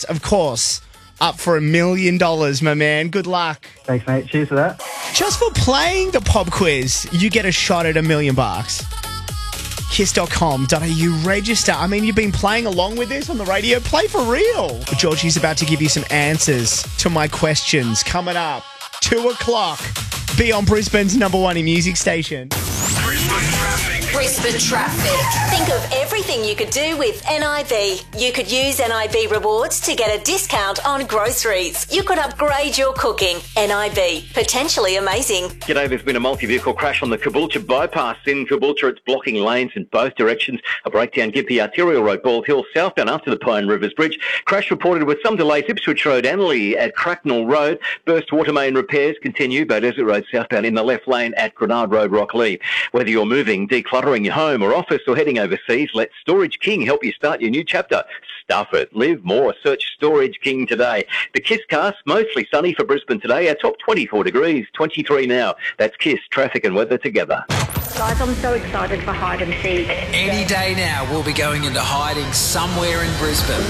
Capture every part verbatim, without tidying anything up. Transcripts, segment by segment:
But, of course, up for a million dollars, my man. Good luck. Thanks, mate. Cheers for that. Just for playing the pop quiz, you get a shot at a million bucks. kiss dot com dot a u. Register. I mean, you've been playing along with this on the radio. Play for real. Georgie's about to give you some answers to my questions. Coming up, two o'clock. Be on Brisbane's number one in music station. Brisbane traffic. Brisbane traffic. Think of everything you could do with N I B. You could use N I B rewards to get a discount on groceries. You could upgrade your cooking. N I B. Potentially amazing. G'day, there's been a multi-vehicle crash on the Caboolture bypass in Caboolture. It's blocking lanes in both directions. A breakdown Gympie Arterial Road, Bald Hill, southbound after the Pine Rivers Bridge. Crash reported with some delays. Ipswich Road, Annerley at Cracknell Road. Burst water main repairs continue. Bow Desert Road southbound in the left lane at Grenard Road, Rocklea. Whether you're moving, decluttering your home or office or heading overseas, let Storage King help you start your new chapter. Stuff it. Live more. Search Storage King today. The Kiss cast, mostly sunny for Brisbane today. Our top twenty-four degrees, twenty-three now. That's Kiss, traffic and weather together. Guys, I'm so excited for hide and seek. Any day now, we'll be going into hiding somewhere in Brisbane.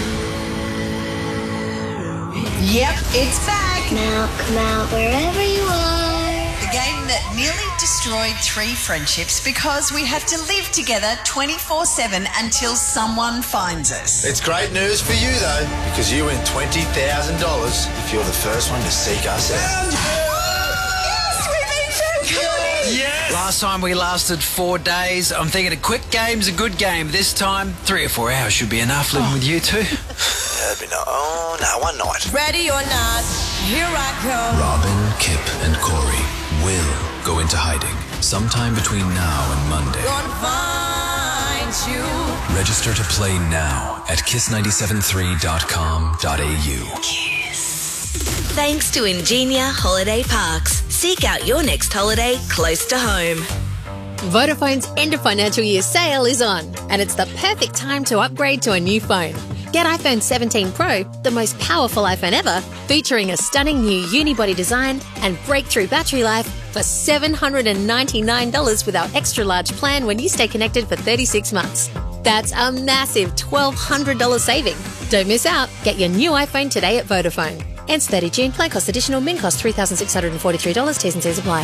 Yep, it's back. Now come out wherever you are. The game that nearly destroyed three friendships because we have to live together twenty-four seven until someone finds us. It's great news for you, though, because you win twenty thousand dollars if you're the first one to seek us out. Yes, we've been so good. Yes. Last time we lasted four days. I'm thinking a quick game's a good game. This time, three or four hours should be enough living oh. with you two. That'd be no, oh, no, one night. Ready or not, here I go. Robin, Kip and Corey will go into hiding sometime between now and Monday. Gonna find you. Register to play now at kiss nine seven three dot com dot a u. Kiss. Thanks to Ingenia Holiday Parks. Seek out your next holiday close to home. Vodafone's end of financial year sale is on, and it's the perfect time to upgrade to a new phone. Get iPhone seventeen Pro, the most powerful iPhone ever, featuring a stunning new unibody design and breakthrough battery life for seven hundred ninety-nine dollars with our extra large plan when you stay connected for thirty-six months. That's a massive twelve hundred dollars saving. Don't miss out. Get your new iPhone today at Vodafone. Ends thirty June. Plan cost additional. Min cost three thousand six hundred forty-three dollars. T's and C's apply.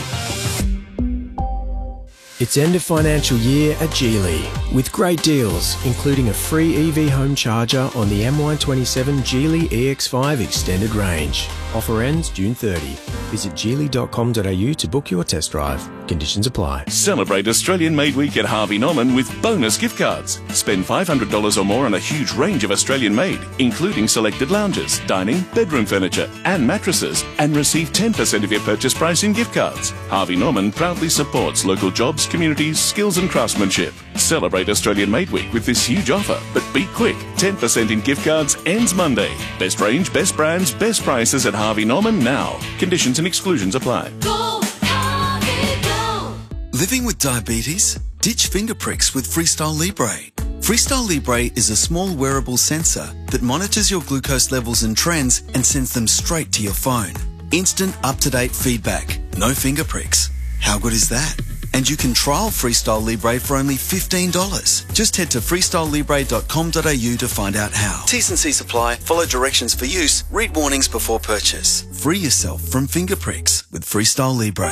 It's end of financial year at Geely with great deals, including a free E V home charger on the M one twenty-seven Geely E X five extended range. Offer ends June thirtieth. Visit geely dot com dot a u to book your test drive. Conditions apply. Celebrate Australian Made Week at Harvey Norman with bonus gift cards. Spend five hundred dollars or more on a huge range of Australian made, including selected lounges, dining, bedroom furniture and mattresses, and receive ten percent of your purchase price in gift cards. Harvey Norman proudly supports local jobs, communities, skills and craftsmanship. Celebrate Australian Made Week with this huge offer, but be quick. ten percent in gift cards ends Monday. Best range, best brands, best prices at Harvey Norman now. Conditions and exclusions apply. Go, Harvey, go. Living with diabetes? Ditch finger pricks with Freestyle Libre. Freestyle Libre is a small wearable sensor that monitors your glucose levels and trends and sends them straight to your phone. Instant, up-to-date feedback. No finger pricks. How good is that? And you can trial Freestyle Libre for only fifteen dollars. Just head to freestyle libre dot com dot a u to find out how. T's and C's apply. Follow directions for use. Read warnings before purchase. Free yourself from finger pricks with Freestyle Libre.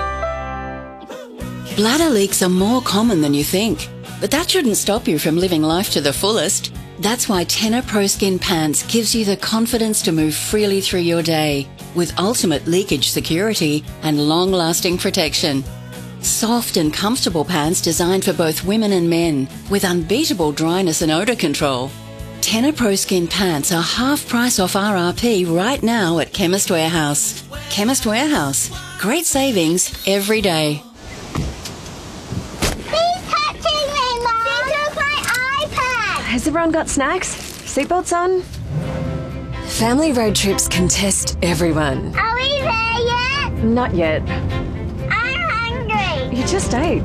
Bladder leaks are more common than you think, but that shouldn't stop you from living life to the fullest. That's why Tenor Pro Skin Pants gives you the confidence to move freely through your day with ultimate leakage security and long-lasting protection. Soft and comfortable pants designed for both women and men with unbeatable dryness and odour control. Tenor Pro Skin Pants are half price off R R P right now at Chemist Warehouse. Chemist Warehouse. Great savings every day. He's touching me, Mom! He took my iPad! Has everyone got snacks? Seatbelts on? Family road trips can test everyone. Are we there yet? Not yet. You just ate.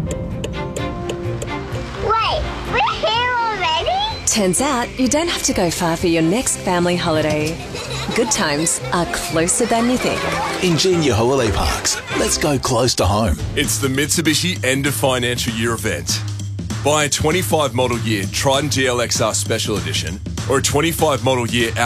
Wait, we're here already? Turns out you don't have to go far for your next family holiday. Good times are closer than you think. Ingenia Holiday Parks. Let's go close to home. It's the Mitsubishi end of financial year event. Buy a twenty-five model year Trident D L X R Special Edition or a twenty-five model year